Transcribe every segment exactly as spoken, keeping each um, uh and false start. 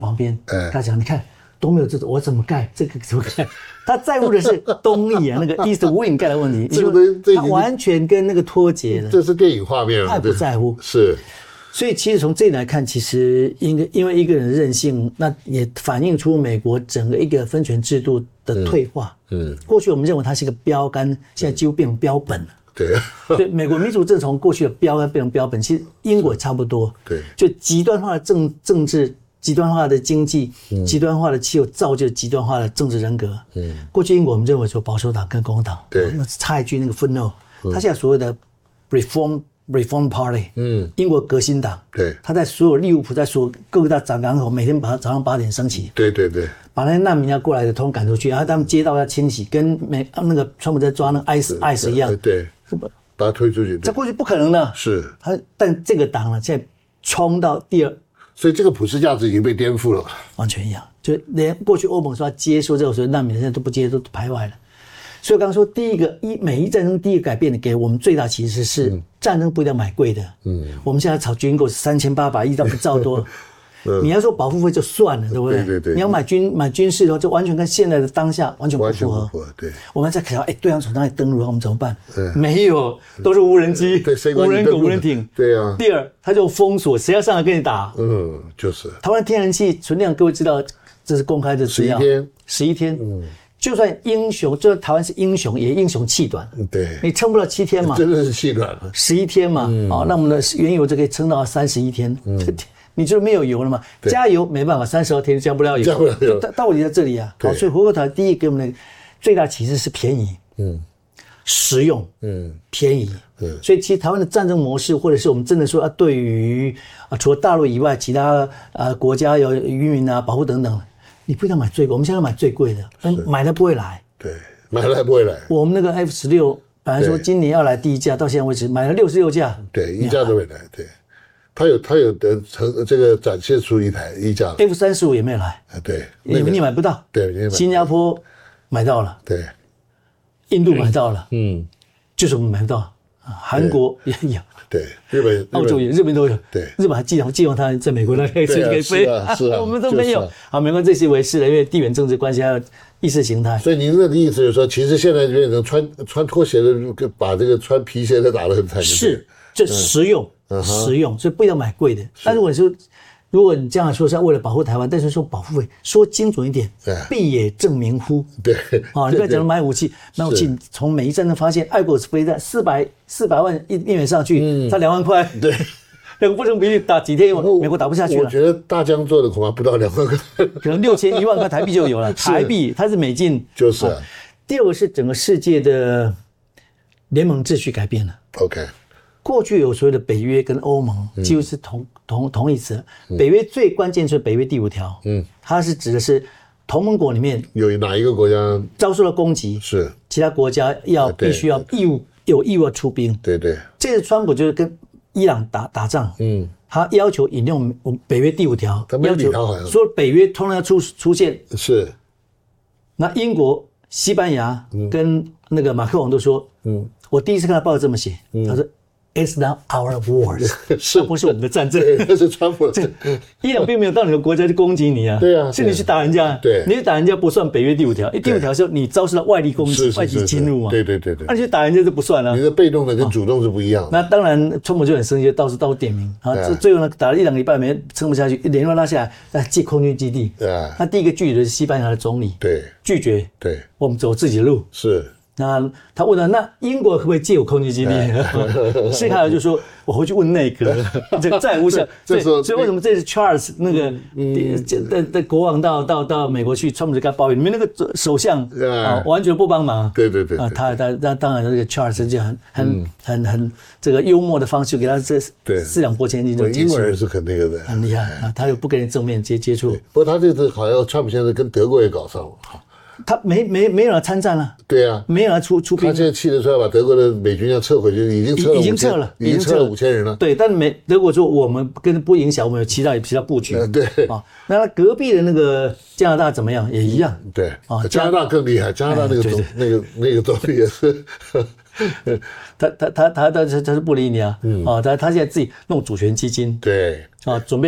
旁边，他讲你看都没有这种，我怎么盖这个怎么盖？他在乎的是东翼啊，那个 East Wing 盖的问题， 这个东西他完全跟那个脱节了。 这是电影画面， 他不在乎。 是。 所以其实从这里来看，其实因为因为一个人的任性，那也反映出美国整个一个分权制度的退化。嗯，嗯过去我们认为它是一个标杆，现在几乎变成标本了。 对， 所以美国民主政从过去的标杆变成标本，其实英国也差不多。 对， 就极端化的政政治、极端化的经济、嗯、极端化的气候，造就极端化的政治人格。嗯，过去英国我们认为说保守党跟共和党， 对， 那差一句那个 footnote，他现在所谓的 reform。Reform Party， 嗯，英国革新党， 对， 他在所有利物浦，在所有各大港港口，每天把它早上八点升起， 对对对， 把那些难民要过来的通通赶出去，然后他们街道要清洗，跟美那个川普在抓那个 ICE ICE 一样， 对，把他推出去， 在过去不可能的， 是他，但这个党呢，现在冲到第二， 所以这个普世价值已经被颠覆了， 完全一样，就连过去欧盟说要接收这种所谓难民，现在都不接，都排外了。所以我刚刚说，第一个一美伊战争第一个改变的给我们最大启示是，战争不一定要买贵的。嗯，我们现在炒军购是三千八百亿到一兆多，你要说保护费就算了，对不对？ 对对对。 你要买军买军事的话，就完全跟现在的当下完全不符合。 完全不符合，对。 我们在考虑，哎，对方从哪里登陆，我们怎么办？没有，都是无人机、 对， 无人狗、无人艇。 对啊。 第二，他就封锁，谁要上来跟你打？ 嗯，就是。 台湾天然气存量，各位知道，这是公开的资料。 十一天。 十一天。嗯。就算英雄，就算台湾是英雄，也英雄气短。 对， 你撑不到七天嘛？ 真的是气短了。 十一天嘛，嗯、哦，那我们的原油就可以撑到三十一天。嗯，你就没有油了嘛？加油没办法，三十二天加不了油。 加不了油， 道理在这里啊。好，所以回过头来，第一给我们的最大启示是便宜，嗯，实用，嗯，便宜。嗯，所以其实台湾的战争模式，或者是我们真的说啊，对于啊除了大陆以外，其他啊国家有渔民啊保护等等。你不一定要买最贵，我们现在买最贵的，但买了不会来。 对，买了不会来。 我们那个 F 十六本来说今年要来第一架，到现在为止买了六十六架。 对，一架都没来。对，他有他有的成这个展现出一台一架 F 三十五也没有来。 啊，对， 你们你买不到。 对， 新加坡买到了。 对， 印度买到了。 嗯， 就是我们买不到。韩国也有。 对，日本、 澳洲也，日本都有。 对， 日本还寄寄望他在美国那可以飞可以飞， 是啊， 我们都没有。好，没关系，这些为是了，因为地缘政治关系还有意识形态。 所以您的意思就是说，其实现在就变成穿穿拖鞋的，把这个穿皮鞋的打得很惨。 是，这实用，实用，所以不要买贵的。但如果你说，如果你这样说是为了保护台湾，但是说保护费，说精准一点，必也正名乎？ 对， 啊，你不要讲买武器，买武器从美伊战争发现，爱国者飞弹四百四百万一一元上去，才两万块， 对， 两个不成比例，打几天美国打不下去了。 我觉得大疆做的恐怕不到两万块， 可能六千一万块台币就有了，台币它是美金， 就是。 第二个是整个世界的联盟秩序改变了。 OK。 过去有所谓的北约跟欧盟，几乎是同、嗯、同同义词。北约最关键就是北约第五条，嗯，它是指的是同盟国里面有哪一个国家遭受了攻击， 是其他国家要必须要义务有义务要出兵。 对对， 这次川普就是跟伊朗打打仗，嗯，他要求引用北约第五条， 要求说北约通常要出出现。 是， 那英国、西班牙跟那个马克龙都说，嗯，我第一次看到报纸这么写，嗯、他说。It's not our wars， 是不是我们的战争？ 那是川普的。 伊朗并没有到你的国家去攻击你啊， 对啊， 是你去打人家， 对， 你去打人家不算北约第五条，第五条是你遭受到外力攻击、外敌侵入嘛， 对对对对， 那你去打人家就不算了。 你的被动的跟主动是不一样的。 那当然，川普就很生气，到处到处点名啊，最后呢打了一两个礼拜没撑不下去，连乱拉下来，那借空军基地。对，那第一个拒绝的是西班牙的总理， 对， 拒绝， 对， 我们走自己的路。 是。 那他问了，那英国可不可以借我空军基地？谢凯尔就说：“我回去问内阁，这再无效。”所以，所以为什么这次 Charles 那个的的国王到到到美国去，川普就跟他抱怨，你们那个首相啊完全不帮忙。 对对对啊，他他那当然这个 Charles 就很很很很这个幽默的方式给他这四两拨千斤就结束。 英国人是很那个的， 很厉害啊，他又不跟人正面接接触。 不过他这次好像川普现在跟德国也搞上了。 他没没没有人参战了， 对啊， 没有人出出兵。 他现在气得说要把德国的美军要撤回去，已经撤了， 已经撤了， 已经撤了五千人了。 对，但是美德国说我们跟不影响，我们有其他其他布局。 对啊，那隔壁的那个加拿大怎么样？也一样。 对啊，加拿大更厉害，加拿大那个总那个那个总理也是。 他他他他他他是不理你啊，啊，他他现在自己弄主权基金， 对啊，准备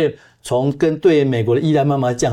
从跟对美国的依赖慢慢降。